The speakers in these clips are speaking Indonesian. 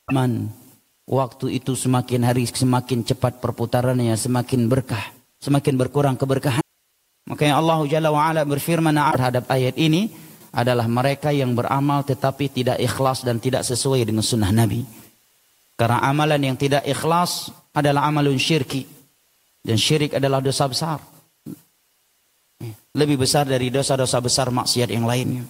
Waktu itu semakin hari semakin cepat perputarannya, semakin berkah, semakin berkurang keberkahan. Makanya Allah Jalla wa'ala berfirman terhadap ayat ini adalah mereka yang beramal tetapi tidak ikhlas dan tidak sesuai dengan sunnah Nabi. Karena amalan yang tidak ikhlas adalah amalun syirki. Dan syirik adalah dosa besar. Lebih besar dari dosa-dosa besar maksiat yang lainnya.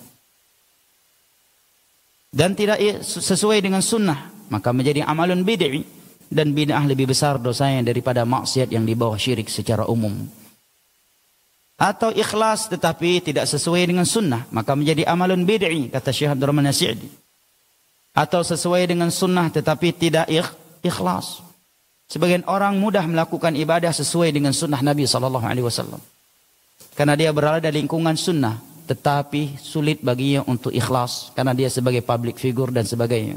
Dan tidak sesuai dengan sunnah, maka menjadi amalun bid'i. Dan bid'ah lebih besar dosanya daripada maksiat yang di bawah syirik secara umum. Atau ikhlas tetapi tidak sesuai dengan sunnah, maka menjadi amalun bid'i, kata Syekh Abdul Rahman As-Sa'di. Atau sesuai dengan sunnah tetapi tidak ikhlas. Sebagian orang mudah melakukan ibadah sesuai dengan sunnah Nabi SAW. Karena dia berada di lingkungan sunnah, tetapi sulit baginya untuk ikhlas. Karena dia sebagai public figure dan sebagainya.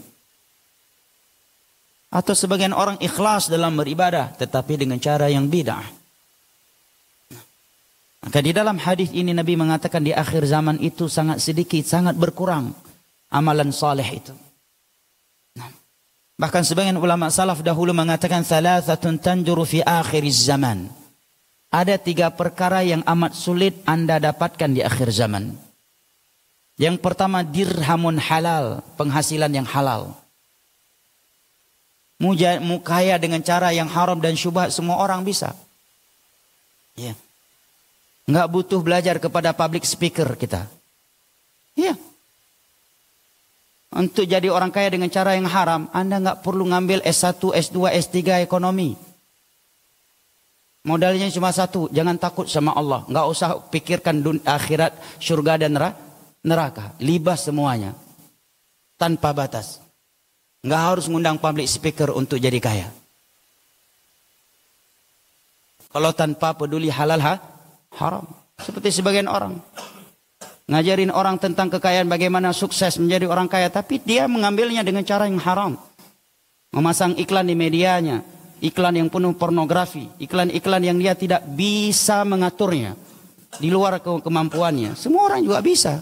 Atau sebagian orang ikhlas dalam beribadah, tetapi dengan cara yang bid'ah. Maka di dalam hadis ini Nabi mengatakan di akhir zaman itu sangat sedikit, sangat berkurang amalan saleh itu. Bahkan sebagian ulama salaf dahulu mengatakan thalathatun tanjuru fi akhiriz zaman. Ada 3 perkara yang amat sulit Anda dapatkan di akhir zaman. Yang pertama dirhamun halal, penghasilan yang halal. Kaya dengan cara yang haram dan syubhat semua orang bisa. Ya. Enggak butuh belajar kepada public speaker kita. Ya. Untuk jadi orang kaya dengan cara yang haram, Anda enggak perlu ngambil S1, S2, S3 ekonomi. Modalnya cuma 1, jangan takut sama Allah. Enggak usah pikirkan akhirat, surga dan neraka. Libas semuanya. Tanpa batas. Enggak harus ngundang public speaker untuk jadi kaya. Kalau tanpa peduli halal haram. Seperti sebagian orang. Ngajarin orang tentang kekayaan, bagaimana sukses menjadi orang kaya. Tapi dia mengambilnya dengan cara yang haram. Memasang iklan di medianya. Iklan yang penuh pornografi. Iklan-iklan yang dia tidak bisa mengaturnya. Di luar kemampuannya. Semua orang juga bisa.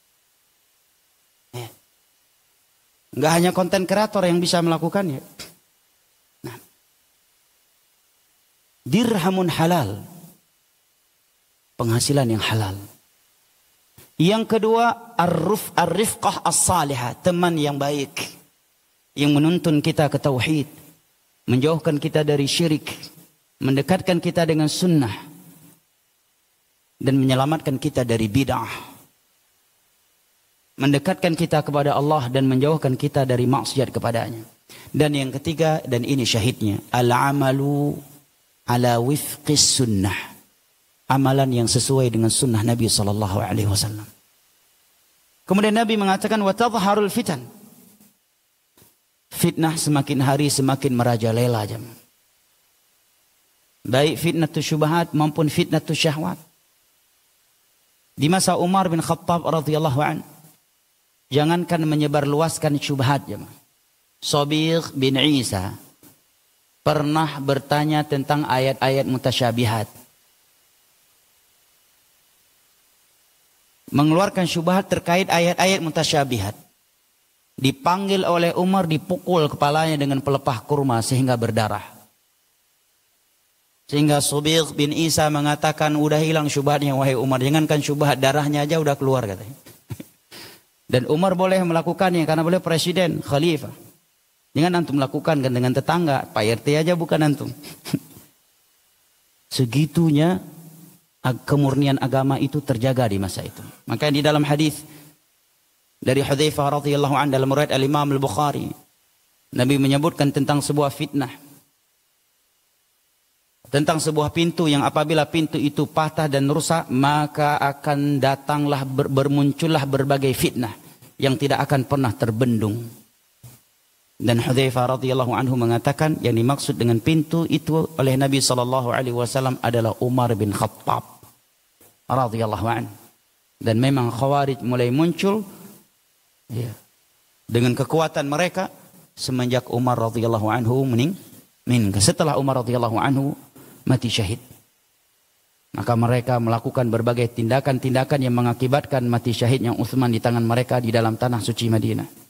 Nggak hanya konten kreator yang bisa melakukannya. Nah. Dirhamun halal. Penghasilan yang halal. Yang kedua, ar-rifqah as-salihah, teman yang baik yang menuntun kita ke tauhid, menjauhkan kita dari syirik, mendekatkan kita dengan sunnah dan menyelamatkan kita dari bid'ah. Mendekatkan kita kepada Allah dan menjauhkan kita dari maksiat kepadanya. Dan yang ketiga, dan ini syahidnya, al-amalu ala wifqis sunnah. Amalan yang sesuai dengan sunnah Nabi SAW. Kemudian Nabi mengatakan watadharul fitan. Fitnah semakin hari semakin merajalela jemaah. Baik fitnatus syubhat maupun fitnatus syahwat. Di masa Umar bin Khattab radhiyallahu an, jangankan menyebarluaskan syubhat jemaah. Sabigh bin Isa pernah bertanya tentang ayat-ayat mutasyabihat. Mengeluarkan syubhat terkait ayat-ayat mutasyabihat. Dipanggil oleh Umar, dipukul kepalanya dengan pelepah kurma sehingga berdarah. Sehingga Sabigh bin Isa mengatakan, udah hilang syubhatnya wahai Umar, jangankan syubhat, darahnya aja udah keluar katanya. Dan Umar boleh melakukannya karena boleh presiden, khalifah. Jangan antum lakukan kan dengan tetangga, Pak RT aja bukan antum. Segitunya kemurnian agama itu terjaga di masa itu. Maka di dalam hadis dari Hudzaifah radhiyallahu anhu dalam riwayat Al-Imam Al-Bukhari, Nabi menyebutkan tentang sebuah fitnah. Tentang sebuah pintu yang apabila pintu itu patah dan rusak, maka akan datanglah bermuncullah berbagai fitnah yang tidak akan pernah terbendung. Dan Hudzaifah radhiyallahu anhu mengatakan yang dimaksud dengan pintu itu oleh Nabi SAW adalah Umar bin Khattab radhiyallahu anhu. Dan memang Khawarij mulai muncul dengan kekuatan mereka semenjak Umar radhiyallahu anhu meninggal. Setelah Umar radhiyallahu anhu mati syahid, maka mereka melakukan berbagai tindakan-tindakan yang mengakibatkan mati syahidnya Utsman di tangan mereka di dalam tanah suci Madinah.